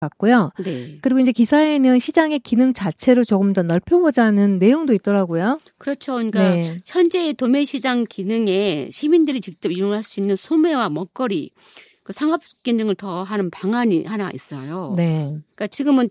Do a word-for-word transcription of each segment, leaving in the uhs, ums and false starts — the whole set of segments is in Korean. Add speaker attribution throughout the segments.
Speaker 1: 같고요.
Speaker 2: 네.
Speaker 1: 그리고 이제 기사에는 시장의 기능 자체를 조금 더 넓혀보자는 내용도 있더라고요.
Speaker 2: 그렇죠. 그러니까
Speaker 1: 네.
Speaker 2: 현재 도매시장 기능에 시민들이 직접 이용할 수 있는 소매와 먹거리, 그 상업 기능을 더하는 방안이 하나 있어요.
Speaker 1: 네.
Speaker 2: 그러니까 지금은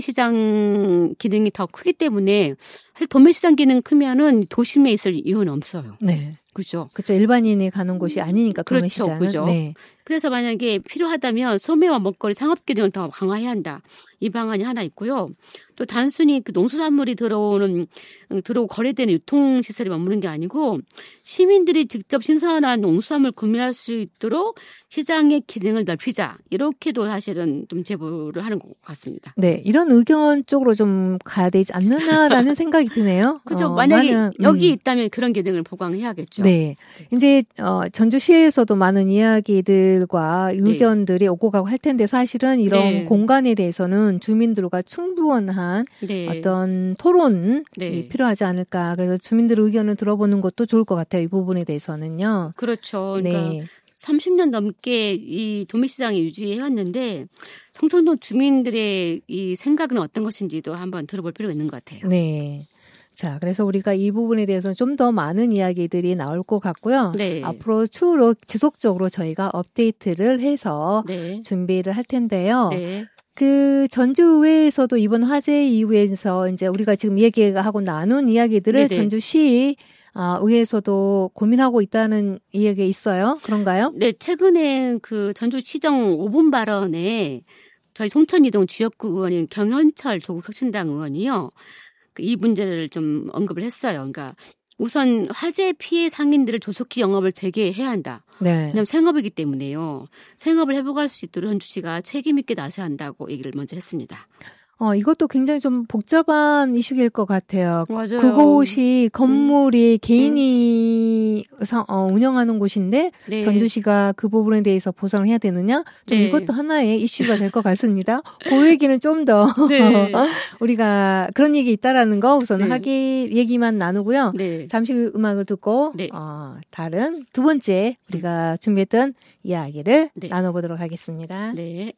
Speaker 2: 도매시장 기능이 더 크기 때문에 사실 도매시장 기능 크면은 도심에 있을 이유는 없어요.
Speaker 1: 네.
Speaker 2: 그죠?
Speaker 1: 그렇죠. 일반인이 가는 곳이 아니니까
Speaker 2: 그렇죠.
Speaker 1: 도매시장은.
Speaker 2: 그죠?
Speaker 1: 네.
Speaker 2: 그래서 만약에 필요하다면 소매와 먹거리 상업 기능을 더 강화해야 한다. 이 방안이 하나 있고요. 또 단순히 그 농수산물이 들어오는 들어오고 거래되는 유통 시설이 머무는 게 아니고 시민들이 직접 신선한 농수산물 구매할 수 있도록 시장의 기능을 넓히자. 이렇게도 사실은 좀 제보를 하는 것 같습니다.
Speaker 1: 네, 이런 의견 쪽으로 좀 가야 되지 않느냐라는 생각이 드네요.
Speaker 2: 그렇죠.
Speaker 1: 어,
Speaker 2: 만약에
Speaker 1: 많은,
Speaker 2: 여기
Speaker 1: 음.
Speaker 2: 있다면 그런 기능을 보강해야겠죠.
Speaker 1: 네. 이제 어, 전주시에서도 많은 이야기들과 의견들이 네. 오고 가고 할 텐데 사실은 이런
Speaker 2: 네.
Speaker 1: 공간에 대해서는 주민들과 충분한
Speaker 2: 네.
Speaker 1: 어떤 토론이
Speaker 2: 네.
Speaker 1: 필요하지 않을까. 그래서 주민들 의견을 들어보는 것도 좋을 것 같아요. 이 부분에 대해서는요.
Speaker 2: 그렇죠. 그러니까
Speaker 1: 네.
Speaker 2: 삼십 년 넘게 이 도매시장이 유지해왔는데 성촌동 주민들의 이 생각은 어떤 것인지도 한번 들어볼 필요가 있는 것 같아요.
Speaker 1: 네. 자, 그래서 우리가 이 부분에 대해서는 좀 더 많은 이야기들이 나올 것 같고요.
Speaker 2: 네.
Speaker 1: 앞으로 추후로 지속적으로 저희가 업데이트를 해서
Speaker 2: 네.
Speaker 1: 준비를 할 텐데요.
Speaker 2: 네.
Speaker 1: 그 전주의회에서도 이번 화재 이후에서 이제 우리가 지금 얘기하고 나눈 이야기들을
Speaker 2: 네네.
Speaker 1: 전주시 아, 의회에서도 고민하고 있다는 이야기가 있어요. 그런가요?
Speaker 2: 네, 최근에 그 전주시정 오 분 발언에 저희 송천이동 지역구 의원인 경현철 조국혁신당 의원이요. 이 문제를 좀 언급을 했어요. 그러니까 우선 화재 피해 상인들을 조속히 영업을 재개해야 한다.
Speaker 1: 네.
Speaker 2: 왜냐하면 생업이기 때문에요. 생업을 회복할 수 있도록 전주시가 책임 있게 나서야 한다고 얘기를 먼저 했습니다.
Speaker 1: 어, 이것도 굉장히 좀 복잡한 이슈일 것 같아요.
Speaker 2: 맞아요.
Speaker 1: 그곳이 건물이
Speaker 2: 음.
Speaker 1: 개인이 음. 어, 운영하는 곳인데
Speaker 2: 네.
Speaker 1: 전주시가 그 부분에 대해서 보상을 해야 되느냐? 좀
Speaker 2: 네.
Speaker 1: 이것도 하나의 이슈가 될 것 같습니다. 그 얘기는 좀 더
Speaker 2: 네.
Speaker 1: 우리가 그런 얘기 있다라는 거 우선
Speaker 2: 네.
Speaker 1: 하기 얘기만 나누고요.
Speaker 2: 네.
Speaker 1: 잠시 음악을 듣고
Speaker 2: 네.
Speaker 1: 어, 다른 두 번째 우리가 준비했던 이야기를
Speaker 2: 네.
Speaker 1: 나눠보도록 하겠습니다.
Speaker 2: 네.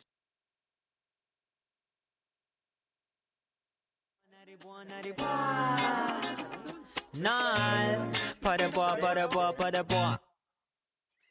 Speaker 3: 날 바라봐 바라봐 바라봐